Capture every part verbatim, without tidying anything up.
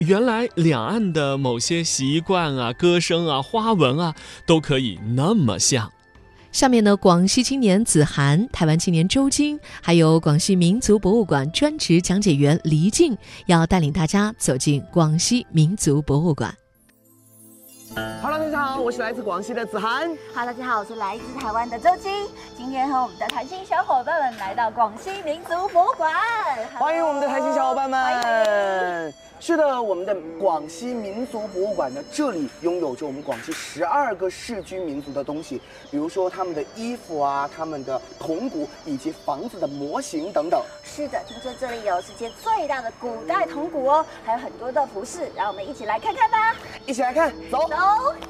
原来两岸的某些习惯啊、歌声啊、花纹啊，都可以那么像。 下面呢，广西青年子涵、台湾青年周金，还有广西民族博物馆专职讲解员黎静，要带领大家走进广西民族博物馆。 Hello， 大家好，我是来自广西的子涵。 Hello， 大家好，我是来自台湾的周金。今天和我们的台青小伙伴们来到广西民族博物馆， 欢迎我们的台青小伙伴们。是的，我们的广西民族博物馆呢，这里拥有着我们广西十二个世居民族的东西，比如说他们的衣服啊、他们的铜鼓以及房子的模型等等。 是的，听说这里有世界最大的古代铜鼓哦，还有很多的服饰，让我们一起来看看吧。 一起来看，走走。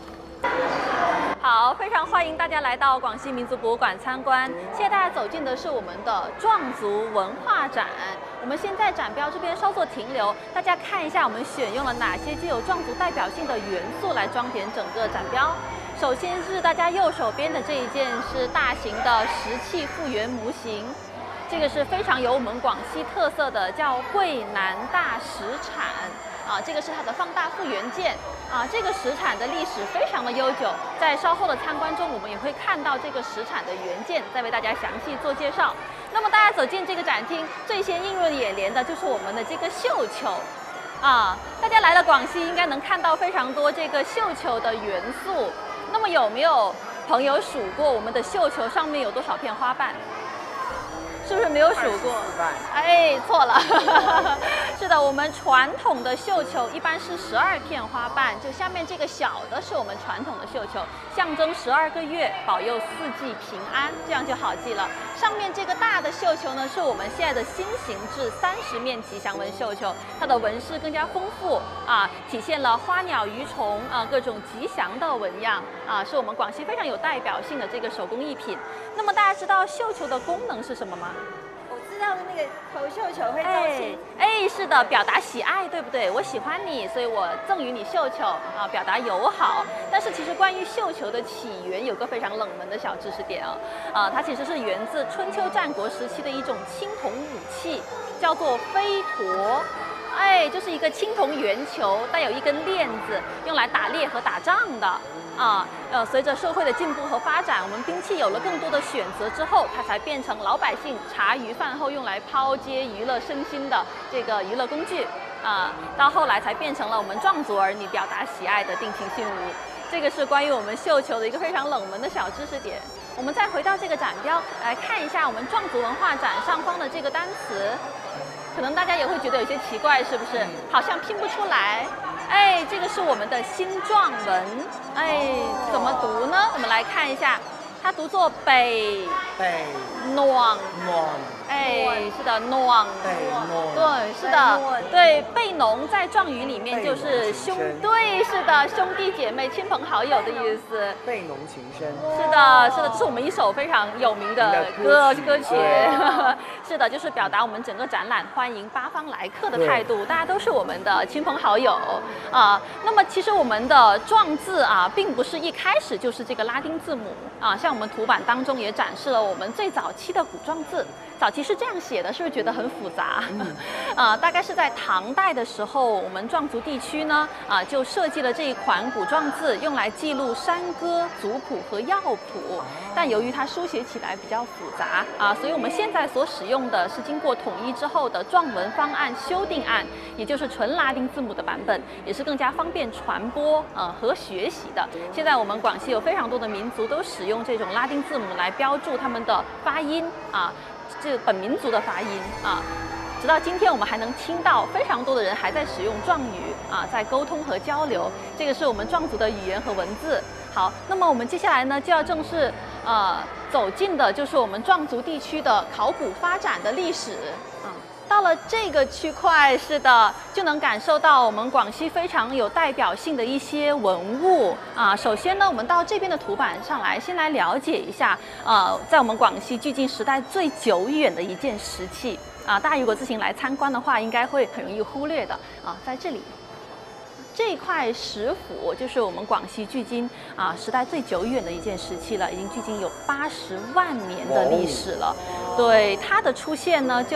好，非常欢迎大家来到广西民族博物馆参观。现在大家走进的是我们的壮族文化展。我们先在展标这边稍作停留，大家看一下我们选用了哪些具有壮族代表性的元素来装点整个展标。首先是大家右手边的这一件是大型的石器复原模型，这个是非常有我们广西特色的，叫桂南大石铲。啊，这个是它的放大复原件啊，这个石铲的历史非常的悠久，在稍后的参观中，我们也会看到这个石铲的原件，再为大家详细做介绍。那么大家走进这个展厅，最先映入眼帘的就是我们的这个绣球啊，大家来了广西，应该能看到非常多这个绣球的元素。那么有没有朋友数过我们的绣球上面有多少片花瓣？是不是没有数过？哎，错了。是的，我们传统的绣球一般是十二片花瓣，就下面这个小的是我们传统的绣球，象征十二个月，保佑四季平安，这样就好记了。上面这个大的绣球呢，是我们现在的新型制三十面吉祥纹绣球，它的纹饰更加丰富啊，体现了花鸟鱼虫啊各种吉祥的纹样啊，是我们广西非常有代表性的这个手工艺品。那么大家知道绣球的功能是什么吗？ 我知道的那个投绣球会造型， 哎，是的，表达喜爱，对不对？我喜欢你，所以我赠予你绣球啊，表达友好。但是其实关于绣球的起源，有个非常冷门的小知识点啊，啊，它其实是源自春秋战国时期的一种青铜武器，叫做飞驼。哎，就是一个青铜圆球，带有一根链子，用来打猎和打仗的。啊，呃，随着社会的进步和发展，我们兵器有了更多的选择之后，它才变成老百姓茶余饭后用来抛接娱乐身心的这个娱乐工具。啊，到后来才变成了我们壮族儿女表达喜爱的定情信物。这个是关于我们绣球的一个非常冷门的小知识点。我们再回到这个展标来看一下我们壮族文化展上方的这个单词。可能大家也会觉得有些奇怪，是不是？好像拼不出来。哎，这个是我们的新壮文。哎，怎么读呢？我们来看一下，它读作北北暖暖。 哎，是的，暖。 对， 对，是的，对，贝农在壮语里面就是兄，对，是的，兄弟姐妹、亲朋好友的意思。 贝农情深。 是的，是的，这是我们一首非常有名的歌歌曲。是的，就是表达我们整个展览欢迎八方来客的态度，大家都是我们的亲朋好友啊。那么其实我们的壮字啊，并不是一开始就是这个拉丁字母啊，像我们图版当中也展示了我们最早期的古壮字。早期是这样写的，是不是觉得很复杂？嗯、啊，大概是在唐代的时候，我们壮族地区呢，啊，就设计了这一款古壮字，用来记录山歌、族谱和药谱。但由于它书写起来比较复杂啊，所以我们现在所使用的是经过统一之后的壮文方案修订案，也就是纯拉丁字母的版本，也是更加方便传播呃和学习的。现在我们广西有非常多的民族都使用这种拉丁字母来标注他们的发音啊。这本民族的发音啊，直到今天我们还能听到非常多的人还在使用壮语啊，在沟通和交流。这个是我们壮族的语言和文字。好，那么我们接下来呢就要正式呃走进的就是我们壮族地区的考古发展的历史啊。到了这个区块，是的，就能感受到我们广西非常有代表性的一些文物啊。首先呢，我们到这边的图板上来，先来了解一下，呃，在我们广西距今时代最久远的一件石器啊。大家如果自行来参观的话，应该会很容易忽略的啊，在这里。这块石斧就是我们广西距今啊时代最久远的一件石器了，已经距今有八十万年的历史了。对它的出现呢，就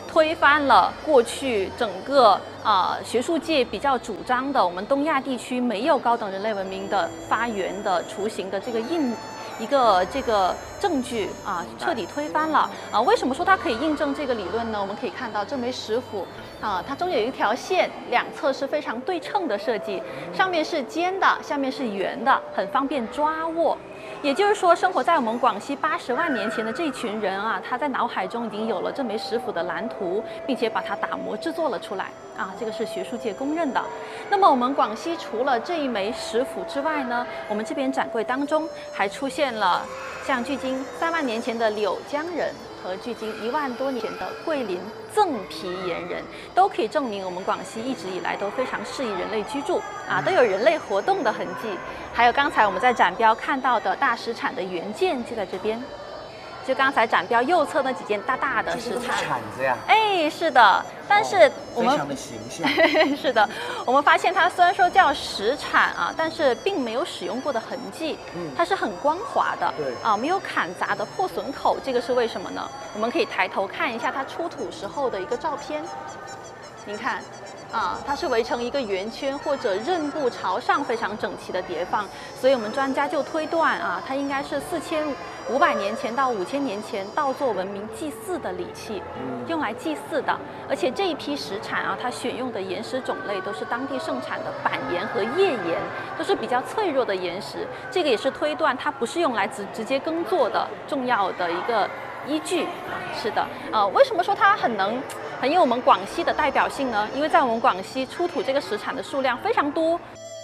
推翻了过去整个啊、呃、学术界比较主张的我们东亚地区没有高等人类文明的发源的雏形的这个印一个这个证据啊，彻底推翻了啊。为什么说它可以印证这个理论呢？我们可以看到这枚石斧啊，它中有一条线，两侧是非常对称的设计，上面是尖的，下面是圆的，很方便抓握。也就是说，生活在我们广西八十万年前的这群人啊，他在脑海中已经有了这枚石斧的蓝图，并且把它打磨制作了出来啊，这个是学术界公认的。那么我们广西除了这一枚石斧之外呢，我们这边展柜当中还出现了像距今三万年前的柳江人和距今一万多年前的桂林赠皮岩人，都可以证明我们广西一直以来都非常适宜人类居住啊，都有人类活动的痕迹。还有刚才我们在展标看到的大石铲的原件就在这边，就刚才展标右侧那几件大大的石铲， 铲子呀。 哎，是的，但是我们、 哦、非常的形象。 是的，我们发现它虽然说叫石铲啊，但是并没有使用过的痕迹，嗯，它是很光滑的， 对啊，没有砍砸的破损口，这个是为什么呢？我们可以抬头看一下它出土时候的一个照片，您看。啊，它是围成一个圆圈或者刃部朝上非常整齐的叠放，所以我们专家就推断啊，它应该是四千五百年前到五千年前稻作文明祭祀的礼器，用来祭祀的。而且这一批石铲啊，它选用的岩石种类都是当地盛产的板岩和页岩，都是比较脆弱的岩石。这个也是推断它不是用来直直接耕作的重要的一个依据。是的，呃，为什么说它很能？很有我们广西的代表性呢，因为在我们广西出土这个石铲的数量非常多。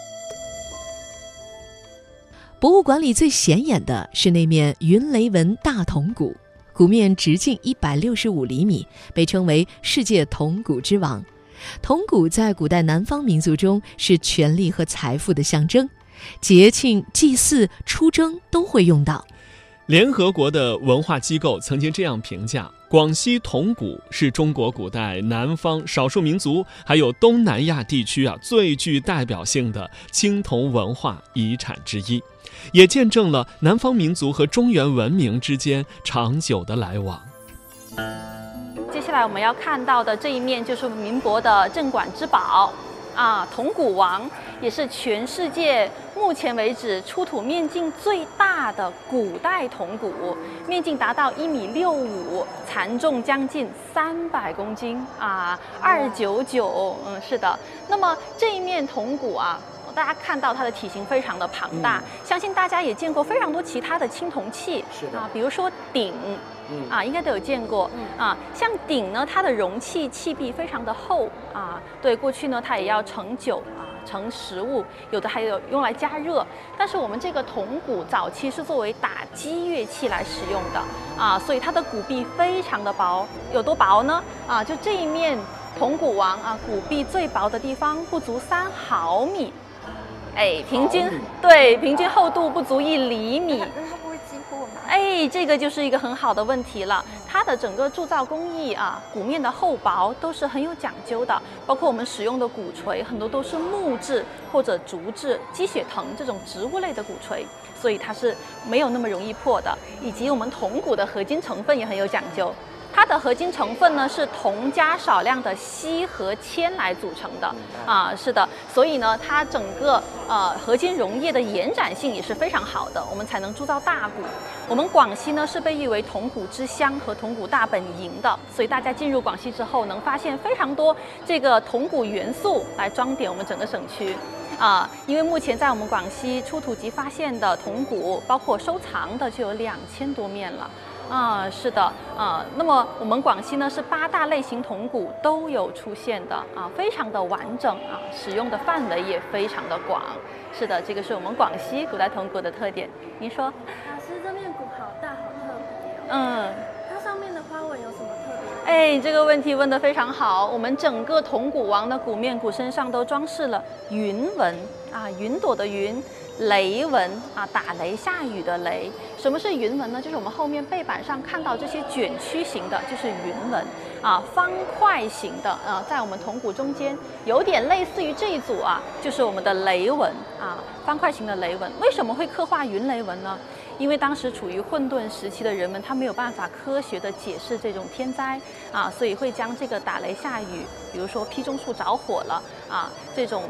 博物馆里最显眼的是那面云雷纹大铜鼓，鼓面直径一百六十五厘米，被称为世界铜鼓之王。铜鼓在古代南方民族中是权力和财富的象征，节庆、祭祀、出征都会用到。 联合国的文化机构曾经这样评价：广西铜鼓是中国古代南方少数民族还有东南亚地区啊最具代表性的青铜文化遗产之一，也见证了南方民族和中原文明之间长久的来往。 接下来我们要看到的这一面就是民国的镇馆之宝啊，铜鼓王，也是全世界目前为止出土面径最大的古代铜鼓，面径达到一米六五，残重将近三百公斤啊，二九九，嗯，是的。那么这一面铜鼓啊，大家看到它的体型非常的庞大，嗯、相信大家也见过非常多其他的青铜器， 是的啊， 比如说鼎。嗯啊，应该都有见过。嗯啊，像鼎呢，它的容器器壁非常的厚啊。对，过去呢，它也要盛酒啊，盛食物，有的还有用来加热。但是我们这个铜鼓早期是作为打击乐器来使用的啊，所以它的鼓壁非常的薄，有多薄呢？啊，就这一面铜鼓王啊，鼓壁最薄的地方不足三毫米，哎，平均对平均厚度不足一厘米。哎，这个就是一个很好的问题了。它的整个铸造工艺啊，鼓面的厚薄都是很有讲究的，包括我们使用的鼓槌，很多都是木质或者竹制、鸡血藤这种植物类的鼓槌，所以它是没有那么容易破的。以及我们铜鼓的合金成分也很有讲究。它的合金成分呢是铜加少量的锡和铅来组成的啊，是的，所以呢，它整个呃合金溶液的延展性也是非常好的，我们才能铸造大鼓。我们广西呢是被誉为铜鼓之乡和铜鼓大本营的，所以大家进入广西之后，能发现非常多这个铜鼓元素来装点我们整个省区。啊，因为目前在我们广西出土及发现的铜鼓，包括收藏的就有两千多面了。啊，是的，啊，那么我们广西呢是八大类型铜鼓都有出现的啊，非常的完整啊，使用的范围也非常的广。是的，这个是我们广西古代铜鼓的特点。您说？ 老师，这面鼓好大，好特别哦。 嗯。 它上面的花纹有什么特别？ 哎，这个问题问得非常好。我们整个铜鼓王的鼓面、鼓身上都装饰了云纹啊，云朵的云。雷纹啊，打雷下雨的雷。什么是云纹呢？就是我们后面背板上看到这些卷曲型的，就是云纹啊。方块型的啊，在我们铜鼓中间有点类似于这一组啊，就是我们的雷纹啊，方块型的雷纹。为什么会刻画云雷纹呢？ 因为当时处于混沌时期的人们，他没有办法科学的解释这种天灾啊，所以会将这个打雷下雨，比如说批种树着火了啊，这种